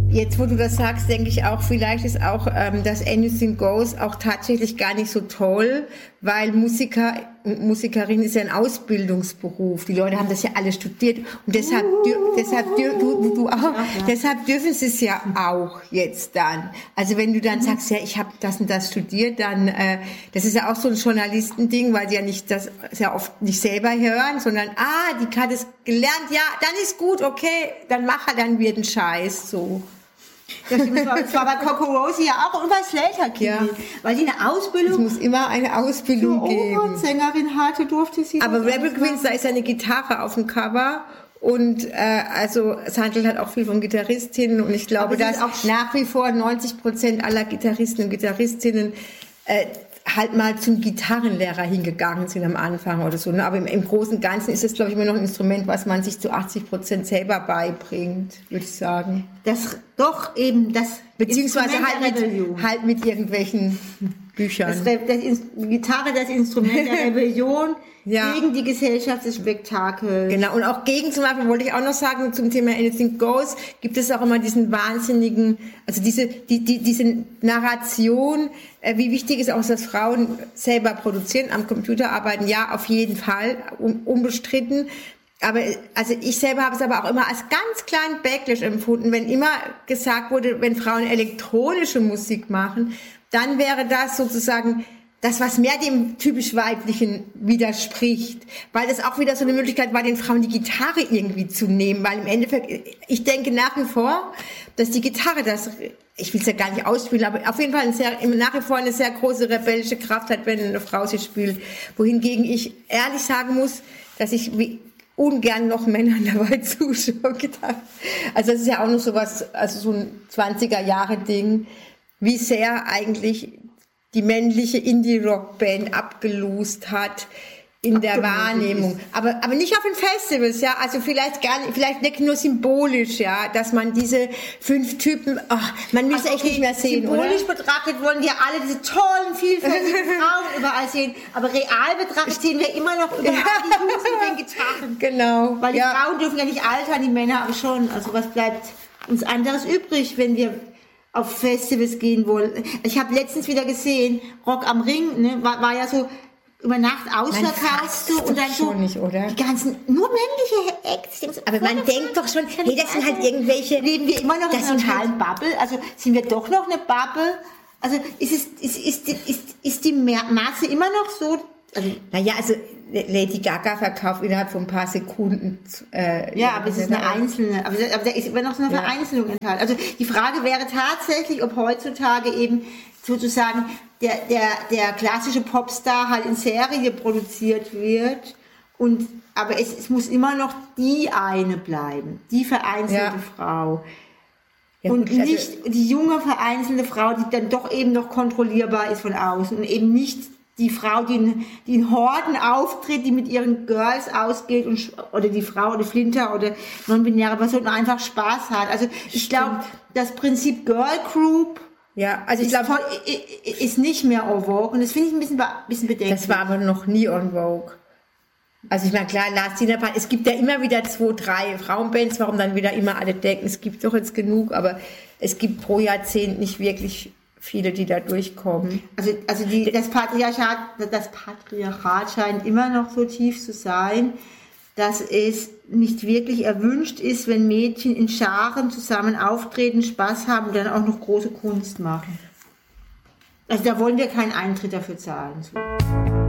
Jetzt, wo du das sagst, denke ich auch, vielleicht ist auch das Anything Goes auch tatsächlich gar nicht so toll, weil Musiker und Musikerin ist ja ein Ausbildungsberuf. Die Leute haben das ja alle studiert und deshalb dürfen sie es ja auch jetzt dann. Also wenn du dann sagst, ja, ich habe das und das studiert, dann das ist ja auch so ein Journalistending, weil sie ja nicht das sehr oft nicht selber hören, sondern die hat es gelernt, ja, dann ist gut, okay, dann mach er, dann wird ein Scheiß so. Das war bei Coco Rosie ja auch und bei Slater Kinney, ja. Weil die eine Ausbildung... Es muss immer eine Ausbildung geben. Opernsängerin hatte, durfte sie... Aber Rebel Queens, da ist eine Gitarre auf dem Cover und also es handelt halt auch viel von Gitarristinnen und ich glaube, dass auch nach wie vor 90% aller Gitarristen und Gitarristinnen halt mal zum Gitarrenlehrer hingegangen sind am Anfang oder so. Ne? Aber im Großen und Ganzen ist es, glaube ich, immer noch ein Instrument, was man sich zu 80% selber beibringt, würde ich sagen. Das doch eben das beziehungsweise halt mit irgendwelchen Büchern. Die Gitarre, das Instrument der Rebellion gegen die Gesellschaft des Spektakels. Genau, und auch gegen, zum Beispiel wollte ich auch noch sagen, zum Thema Anything Goes, gibt es auch immer diesen wahnsinnigen, also diese Narration, wie wichtig ist auch, dass Frauen selber produzieren, am Computer arbeiten, ja, auf jeden Fall, unbestritten. Aber also ich selber habe es aber auch immer als ganz kleinen Backlash empfunden, wenn immer gesagt wurde, wenn Frauen elektronische Musik machen, dann wäre das sozusagen das, was mehr dem typisch Weiblichen widerspricht. Weil das auch wieder so eine Möglichkeit war, den Frauen die Gitarre irgendwie zu nehmen. Weil im Endeffekt, ich denke nach wie vor, dass die Gitarre ich will es ja gar nicht ausspielen, aber auf jeden Fall nach wie vor eine sehr große rebellische Kraft hat, wenn eine Frau sie spielt. Wohingegen ich ehrlich sagen muss, dass ich ungern noch Männern dabei zuschaue. Also das ist ja auch noch sowas, also so ein 20er-Jahre-Ding, wie sehr eigentlich die männliche Indie-Rock-Band abgelost hat in der Wahrnehmung. Aber nicht auf den Festivals, ja, also vielleicht nicht nur symbolisch, ja, dass man diese 5 Typen, man müsste echt nicht mehr sehen, symbolisch betrachtet wollen wir alle diese tollen, vielfältigen Frauen überall sehen, aber real betrachtet sehen wir immer noch überall die Jungs mit den Gitarren. Genau. Weil die Frauen dürfen ja nicht altern, die Männer aber schon. Also was bleibt uns anderes übrig, wenn wir auf Festivals gehen wollen? Ich habe letztens wieder gesehen, Rock am Ring, ne, war ja so über Nacht ausverkauft und dann so nicht, oder? Die ganzen nur männliche Acts. Aber man denkt doch schon, hey, das sind halt irgendwelche. Leben wir immer noch in einer totalen Bubble? Also sind wir doch noch eine Bubble? Also ist die Masse immer noch so? Also, also Lady Gaga verkauft innerhalb von ein paar Sekunden. Aber es ist eine einzelne. Aber da ist immer noch so eine Vereinzelung enthalten. Also die Frage wäre tatsächlich, ob heutzutage eben sozusagen der klassische Popstar halt in Serie produziert wird aber es muss immer noch die eine bleiben, die vereinzelte Frau. Ja, und nicht die junge vereinzelte Frau, die dann doch eben noch kontrollierbar ist von außen und eben nicht die Frau, die in Horden auftritt, die mit ihren Girls ausgeht oder die Frau oder Flinter oder non-binäre Person einfach Spaß hat. Also ich glaube, das Prinzip Girl Group also ich glaube, ist nicht mehr en vogue und das finde ich ein bisschen bedenklich. Das war aber noch nie en vogue. Also ich meine, klar, Last Dinner Party, es gibt ja immer wieder 2, 3 Frauenbands, warum dann wieder immer alle denken, es gibt doch jetzt genug, aber es gibt pro Jahrzehnt nicht wirklich viele, die da durchkommen. Also das Patriarchat scheint immer noch so tief zu sein, dass es nicht wirklich erwünscht ist, wenn Mädchen in Scharen zusammen auftreten, Spaß haben und dann auch noch große Kunst machen. Also da wollen wir keinen Eintritt dafür zahlen.